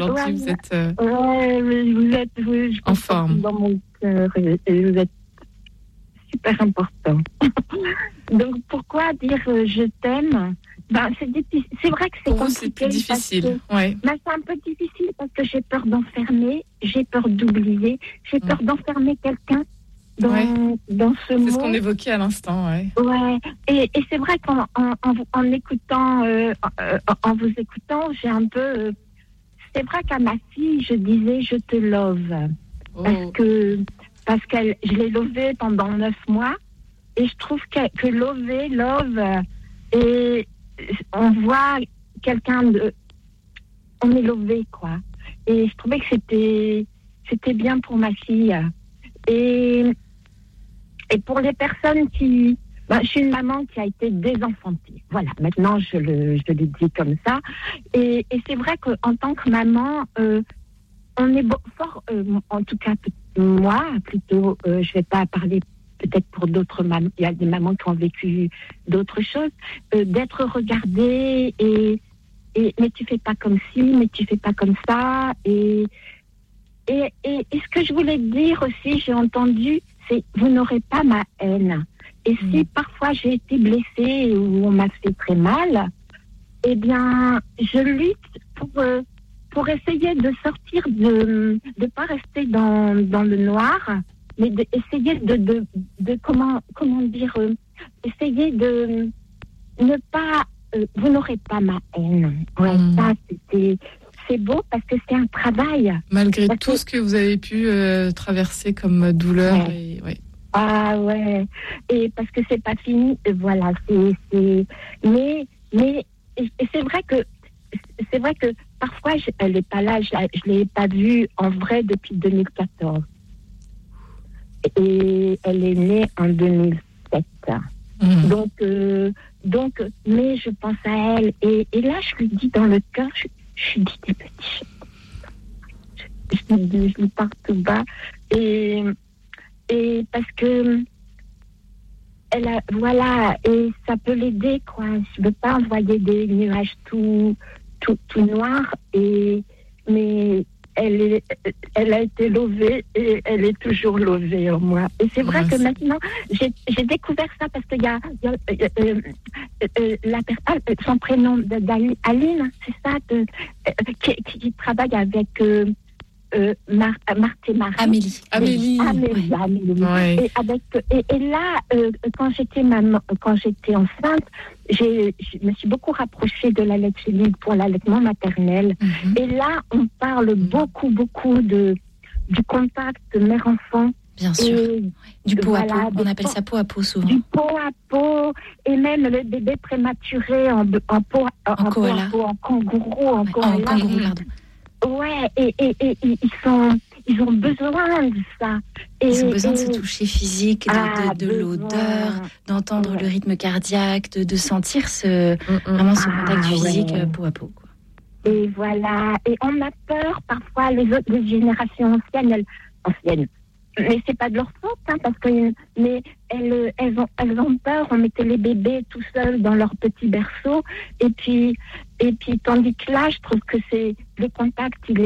aujourd'hui. Vous êtes je en forme. Dans mon cœur, et vous êtes super important. Donc, pourquoi dire je t'aime? C'est vrai que c'est pour vous, compliqué. c'est plus difficile. Ouais. C'est un peu difficile parce que j'ai peur d'enfermer, j'ai peur d'oublier, j'ai peur d'enfermer quelqu'un dans ce mot. C'est ce qu'on évoquait à l'instant, Ouais. Et c'est vrai qu'en écoutant, en vous écoutant, j'ai un peu. C'est vrai qu'à ma fille, je disais je te love parce que je l'ai lovée pendant 9 mois et je trouve que love et on voit quelqu'un on est lové quoi. Et je trouvais que c'était bien pour ma fille. Et pour les personnes qui... je suis une maman qui a été désenfantée. Voilà, maintenant je le dis comme ça. Et c'est vrai qu'en tant que maman, on est fort, en tout cas moi, plutôt, je vais pas parler peut-être pour d'autres mamans, il y a des mamans qui ont vécu d'autres choses, d'être regardée mais tu fais pas comme ci, mais tu fais pas comme ça. Et ce que je voulais dire aussi, j'ai entendu, c'est vous n'aurez pas ma haine. Et si parfois j'ai été blessée ou on m'a fait très mal, eh bien, je lutte pour essayer de sortir de pas rester dans le noir, mais d'essayer de comment dire, essayer de ne pas, vous n'aurez pas ma haine. Ouais, ça c'est beau parce que c'est un travail. Malgré tout ce que vous avez pu traverser comme douleur. Ouais. Ah ouais. Et parce que c'est pas fini. Voilà. Mais c'est vrai que parfois elle est pas là. Je l'ai pas vue en vrai depuis 2014. Et elle est née en 2007. Donc, mais je pense à elle. Et là, je lui dis dans le cœur, je lui dis des petits. Je lui parle tout bas. Et parce que voilà, et ça peut l'aider, quoi. Je veux pas envoyer des nuages tout noirs, mais elle a été lovée et elle est toujours lovée en moi. Et c'est vrai que maintenant, j'ai découvert ça parce qu'il y a la personne, son prénom Aline, c'est ça, qui travaille avec Marthe et Marie. Amélie. Ouais. Et là, quand j'étais enceinte, je me suis beaucoup rapprochée de la laite chéline pour l'allaitement maternel. Et là, on parle beaucoup du contact mère-enfant. Bien sûr. Du pot à peau. On appelle ça pot à peau souvent. Du pot à peau. Et même le bébé prématuré en pot à peau, en kangourou. En kangourou, pardon. Ouais, et ils ont besoin de ça. Ils ont besoin de se toucher physique, de l'odeur, d'entendre le rythme cardiaque, de sentir vraiment ce contact physique peau à peau. Quoi. Et voilà. Et on a peur parfois, les générations anciennes. Mais c'est pas de leur faute, parce que elles ont peur. On mettait les bébés tout seuls dans leur petit berceau, et puis tandis que là, je trouve que c'est le contact, il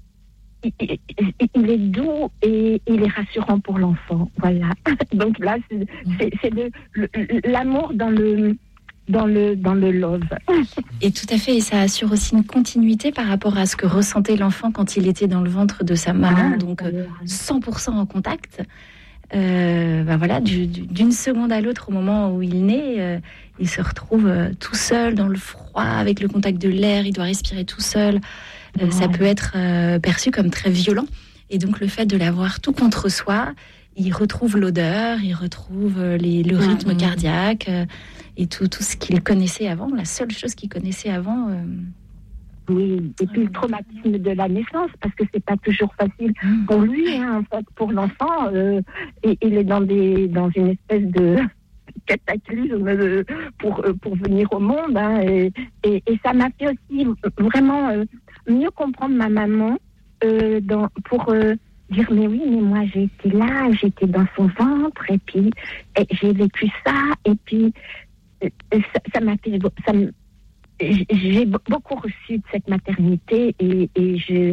est doux et il est rassurant pour l'enfant. Voilà. Donc là, c'est l'amour dans le love. Et tout à fait, et ça assure aussi une continuité par rapport à ce que ressentait l'enfant quand il était dans le ventre de sa maman, donc 100% en contact. Voilà, d'une seconde à l'autre, au moment où il naît, il se retrouve tout seul dans le froid, avec le contact de l'air, il doit respirer tout seul. Ça peut être perçu comme très violent. Et donc le fait de l'avoir tout contre soi, il retrouve l'odeur, il retrouve le rythme cardiaque et tout ce qu'il connaissait avant, la seule chose qu'il connaissait avant. Oui, et puis le traumatisme de la naissance, parce que c'est pas toujours facile pour lui, en fait, pour l'enfant. Il est dans une espèce de cataclysme pour venir au monde, et ça m'a fait aussi vraiment mieux comprendre ma maman pour dire mais moi j'ai été là, j'étais dans son ventre, et puis j'ai vécu ça, et puis ça m'a fait j'ai beaucoup reçu de cette maternité, et